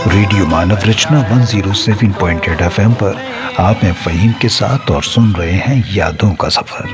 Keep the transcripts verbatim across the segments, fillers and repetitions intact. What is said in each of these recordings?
Radio मानव रचना एक सौ सात पॉइंट आठ एफ एम पर आप हैं फ़हीम के साथ और सुन रहे हैं यादों का सफर।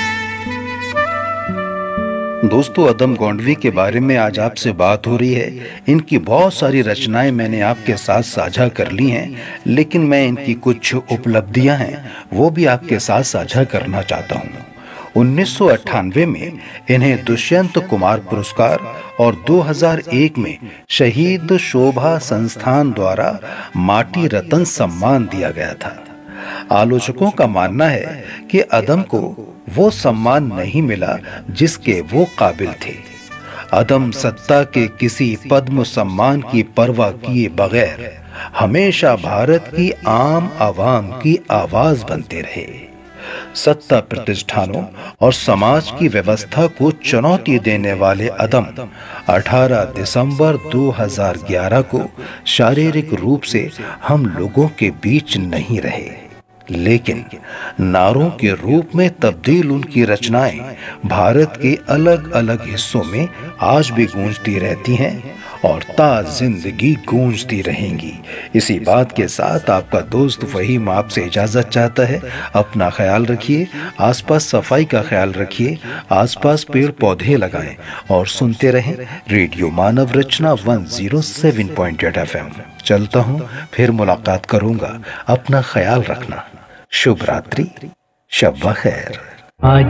दोस्तों, अदम गोंडवी के बारे में आज आपसे बात हो रही है। इनकी बहुत सारी रचनाएं मैंने आपके साथ साझा कर ली हैं, लेकिन मैं इनकी कुछ उपलब्धियां हैं वो भी आपके साथ साझा करना चाहता हूं। उन्नीस सौ अट्ठानवे में इन्हें दुष्यंत कुमार पुरस्कार और दो हज़ार एक में शहीद शोभा संस्थान द्वारा माटी रत्न सम्मान दिया गया था। आलोचकों का मानना है कि अदम को वो सम्मान नहीं मिला जिसके वो काबिल थे। अदम सत्ता के किसी पद्म सम्मान की परवाह किए बगैर हमेशा भारत की आम आवाम की आवाज बनते रहे। सत्ता प्रतिष्ठानों और समाज की व्यवस्था को चुनौती देने वाले अदम अठारह दिसंबर दो हज़ार ग्यारह को शारीरिक रूप से हम लोगों के बीच नहीं रहे, लेकिन नारों के रूप में तब्दील उनकी रचनाएं भारत के अलग अलग हिस्सों में आज भी गूंजती रहती हैं और ता जिंदगी गूंजती रहेंगी। इसी बात के साथ आपका दोस्त फ़हीम आपसे इजाजत चाहता है। अपना ख्याल रखिए, आसपास सफाई का ख्याल रखिए, आसपास पेड़ पौधे लगाएं और सुनते रहें रेडियो मानव रचना एक सौ सात पॉइंट आठ एफ एम। चलता हूं, फिर मुलाकात करूंगा। अपना ख्याल रखना। शुभ रात्रि, शब ब खैर। आज